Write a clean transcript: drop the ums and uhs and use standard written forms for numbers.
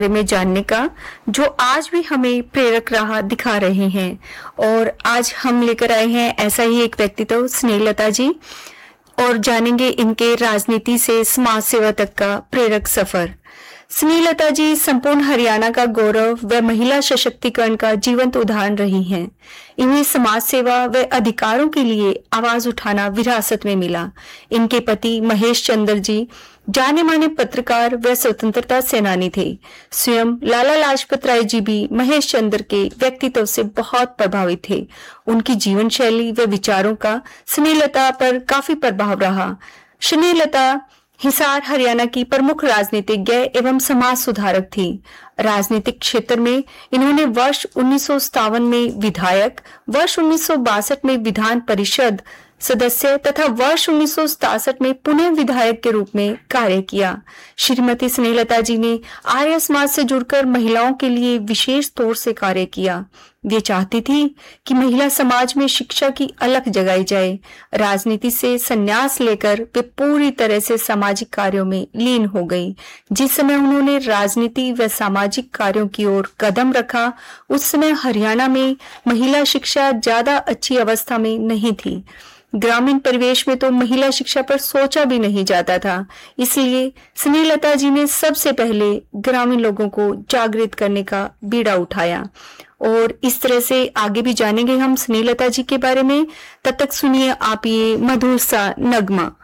में जानने का, जो आज भी हमें प्रेरक राह दिखा रहे हैं। और आज हम लेकर आए हैं ऐसा ही एक व्यक्तित्व, स्नेहलता जी, और जानेंगे इनके राजनीति से समाज सेवा तक का प्रेरक सफर। स्नेहलता जी संपूर्ण हरियाणा का गौरव व महिला सशक्तिकरण का जीवंत उदाहरण रही हैं। इन्हें समाज सेवा व अधिकारों के लिए आवाज उठाना विरासत में मिला। इनके पति महेश चंद्र जी जाने माने पत्रकार व स्वतंत्रता सेनानी थे। स्वयं लाला लाजपत राय जी भी महेश चंद्र के व्यक्तित्व से बहुत प्रभावित थे। उनकी जीवन शैली व विचारों का स्नेहलता पर काफी प्रभाव रहा। स्नेहलता हिसार हरियाणा की प्रमुख राजनीतिज्ञ एवं समाज सुधारक थी। राजनीतिक क्षेत्र में इन्होंने वर्ष 1957 में विधायक, वर्ष 1962 में विधान परिषद सदस्य तथा वर्ष 1967 में पुणे विधायक के रूप में कार्य किया। श्रीमती स्नेहलता जी ने आर्य समाज से जुड़कर महिलाओं के लिए विशेष तौर से कार्य किया। वे चाहती थी कि महिला समाज में शिक्षा की अलख जगाई जाए। राजनीति से संन्यास लेकर वे पूरी तरह से सामाजिक कार्यों में लीन हो गई। जिस समय उन्होंने राजनीति व सामाजिक कार्यों की ओर कदम रखा, उस समय हरियाणा में महिला शिक्षा ज्यादा अच्छी अवस्था में नहीं थी। ग्रामीण परिवेश में तो महिला शिक्षा पर सोचा भी नहीं जाता था। इसलिए स्नेहलता जी ने सबसे पहले ग्रामीण लोगों को जागृत करने का बीड़ा उठाया। और इस तरह से आगे भी जानेंगे हम स्नेहलता जी के बारे में। तब तक सुनिए आप ये मधुर सा नगमा।